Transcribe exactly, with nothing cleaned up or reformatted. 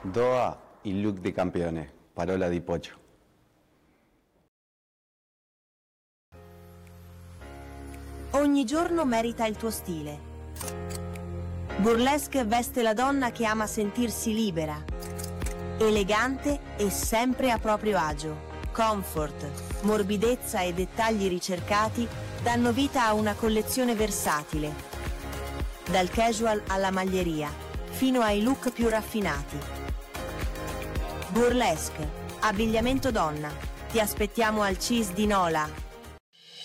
Doha, il look di campione, parola di Poggio. Ogni giorno merita il tuo stile. Burlesque veste la donna che ama sentirsi libera, elegante e sempre a proprio agio. Comfort, morbidezza e dettagli ricercati danno vita a una collezione versatile, dal casual alla maglieria, fino ai look più raffinati. Burlesque, abbigliamento donna. Ti aspettiamo al C I S di Nola.